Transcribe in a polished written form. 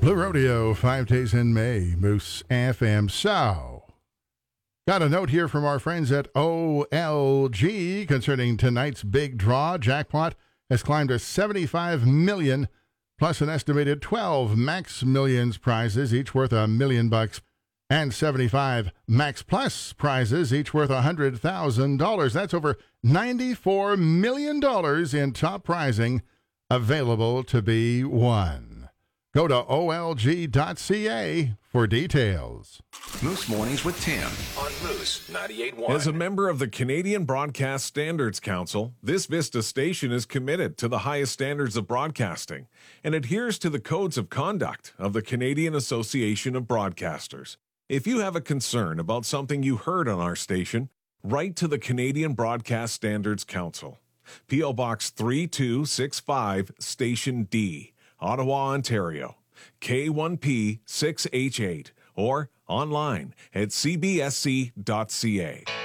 Blue Rodeo, 5 days in May, Moose FM. So, got a note here from our friends at OLG concerning tonight's big draw. Jackpot has climbed to $75 million, plus an estimated 12 Max Millions prizes, each worth $1 million, and 75 Max Plus prizes, each worth $100,000. That's over $94 million in top prizing available to be won. Go to olg.ca for details. Moose Mornings with Tim on Moose 98.1. As a member of the Canadian Broadcast Standards Council, this Vista station is committed to the highest standards of broadcasting and adheres to the codes of conduct of the Canadian Association of Broadcasters. If you have a concern about something you heard on our station, write to the Canadian Broadcast Standards Council. P.O. Box 3265, Station D, Ottawa, Ontario, K1P6H8, or online at cbsc.ca.